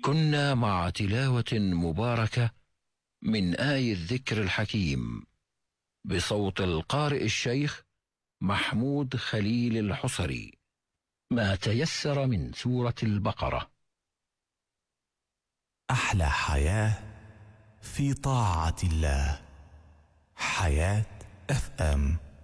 كنا مع تلاوة مباركة من آي الذكر الحكيم بصوت القارئ الشيخ محمود خليل الحصري، ما تيسر من سورة البقرة. أحلى حياة في طاعة الله. حياة FM.